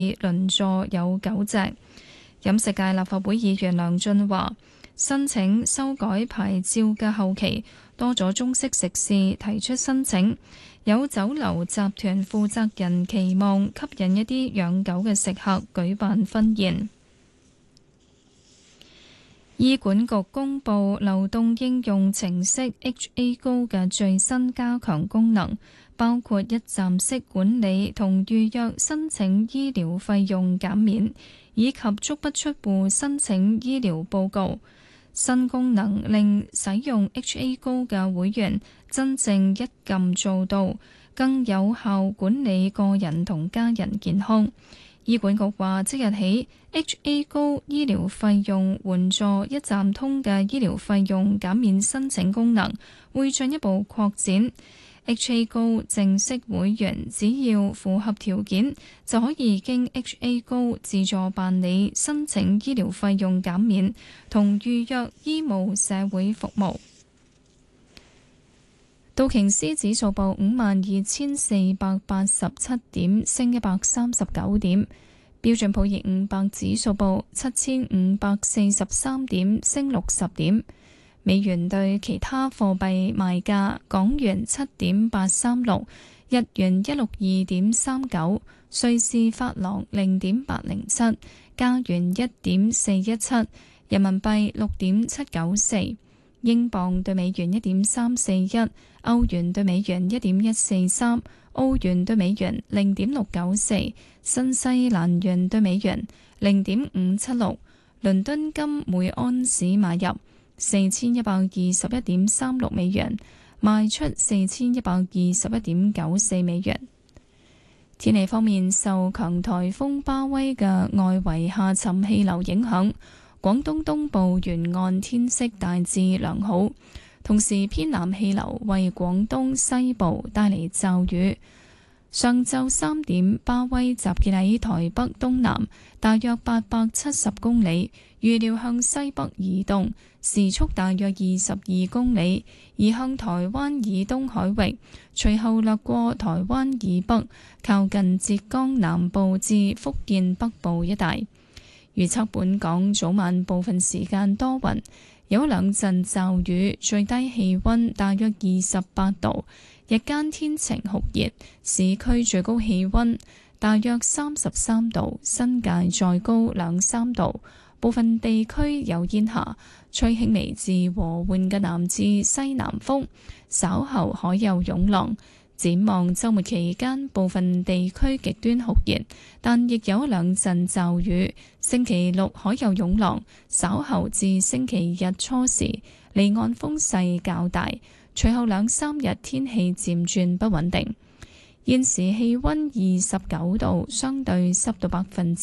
鄰座有9隻。飲食界立法會議員梁俊話，申請修改牌照嘅後期，多咗中式食肆提出申請，有酒樓集團負責人期望吸引一啲養狗嘅食客舉辦婚宴。醫管局公布流動應用程式 HA Go 嘅最新加強功能，包括一站式管理同預約申請醫療費用減免，以及足不出戶申請醫療報告。新功能令使用 HA Go 嘅會員真正一撳做到，更有效管理個人同家人健康。醫管局話，即日起 HA Go 醫療費用援助一站通嘅醫療費用減免申請功能會進一步擴展。HA Go 正式會員只要符合條件，就可以經 HA Go 自助辦理申請醫療費用減免同預約醫務社會服務。道瓊斯指數報52,487點，升139點；標準普爾500指數報7,543點，升60點。美元對其他貨幣賣價：港元7.836，日元162.39，瑞士法郎0.807，加元1.417，人民幣6.794，英鎊對美元1.341，歐元對美元1.143，澳元對美元0.694，新西蘭元對美元0.576。倫敦金每安士買入4121.36美元，賣出4121.94美元。天氣方面，受強颱風巴威嘅外圍下沉氣流影響，廣東東部沿岸天色大致良好，同時偏南氣流為廣東西部帶嚟驟雨。上晝3點，巴威集結喺台北東南大約870公里，預料向西北移動，時速大約22公里，移向台灣以東海域，隨後掠過台灣以北，靠近浙江南部至福建北部一帶。預測本港早晚部分時間多雲，有2陣驟雨，最低氣溫大約28度。日間天晴酷熱，市區最高氣溫大約33度，新界再高2-3度，部分地區有煙霞，吹輕微至和緩嘅南至西南風，稍後海有湧浪。展望週末期間，部分地區極端酷熱，但亦有2陣驟雨。星期六海有湧浪，稍後至星期日初時，離岸風勢較大。隨後2-3日天氣漸轉不穩定。現時氣溫29度，相對濕度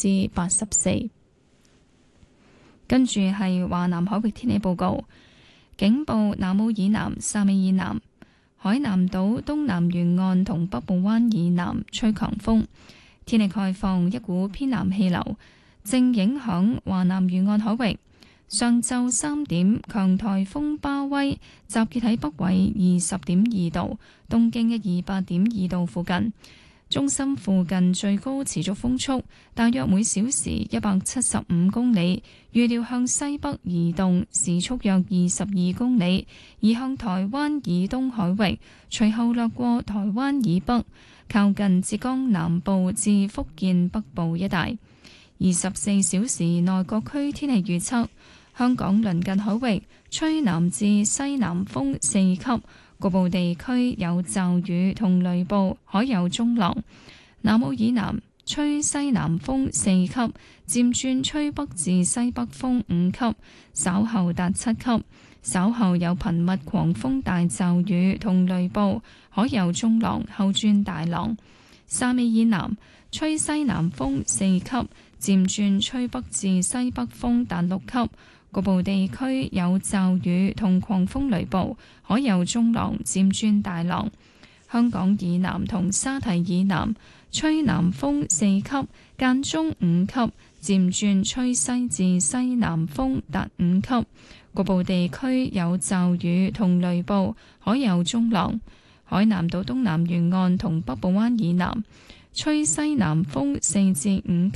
84%。跟住係華南海域天氣報告，警報：南澳以南、汕尾以南、海南島東南沿岸同北部灣以南吹強風。天氣概況：一股偏南氣流正影響華南沿岸海域。上晝3點，強颱風巴威集結喺北緯20.2度、東經128.2度附近。中心附近最高持續風速大約每小時175公里，預料向西北移動，時速約22公里，移向台灣以東海域，隨後掠過台灣以北，靠近浙江南部至福建北部一帶。24小時內各區天氣預測。香港鄰近海域吹南至西南風4級，局部地區有驟雨同雷暴，海有中浪。南澳以南吹西南風4級，漸轉吹北至西北風5級，稍後達7級。稍後有頻密狂風大驟雨同雷暴，海有中浪，後轉大浪。汕尾以南吹西南風4級，漸轉吹北至西北風達6級。局部地區有驟雨同狂風雷暴，海有中浪，漸轉大浪。香港以南同沙堤以南吹南風4級，間中5級，漸轉吹西至西南風達5級。局部地區有驟雨同雷暴，海有中浪。海南島東南沿岸同北部灣以南吹西南風4至5